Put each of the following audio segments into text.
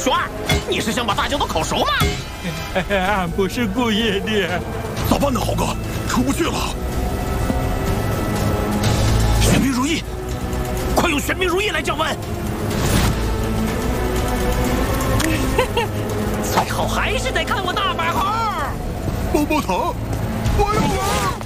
熊二，你是想把大脚都烤熟吗？ 俺不是故意的。 咋办呢，豪哥？出不去了。玄冥如意， 快用玄冥如意来降温。最后还是得看我大白猴。 棒棒糖，我要玩。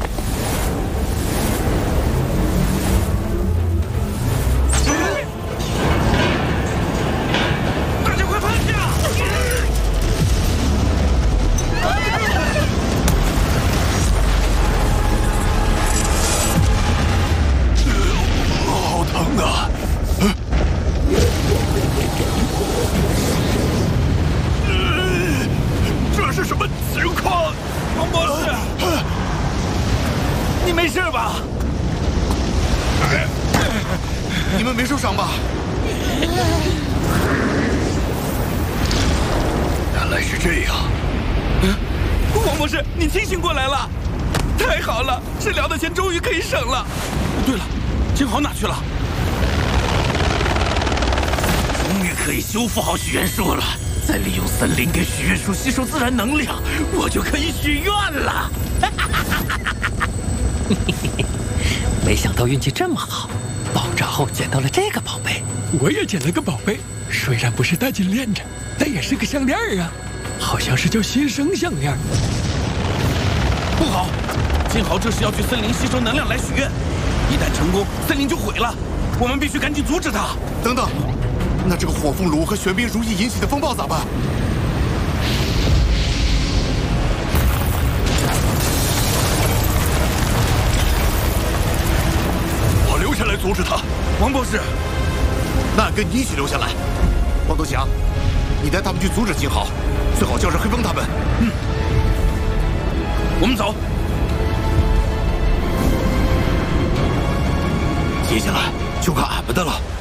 这是什么情况？王博士，你没事吧？你们没受伤吧？原来是这样。 王博士，你清醒过来了，太好了，治疗的钱终于可以省了。对了，金豪哪去了？ 终于可以修复好许愿树了，再利用森林给许愿树吸收自然能量，我就可以许愿了。没想到运气这么好，爆炸后捡到了这个宝贝。 我也捡了个宝贝，虽然不是大金链子，但也是个项链啊，好像是叫新生项链。 不好，金豪这是要去森林吸收能量来许愿，一旦成功，森林就毁了，我们必须赶紧阻止他。 等等。 那这个火凤炉和玄冥如意引起的风暴咋办？我留下来阻止他。 王博士， 那俺跟你一起留下来。王东祥，你带他们去阻止金豪，最好叫上黑风他们。 嗯，我们走。 接下来就看俺们的了。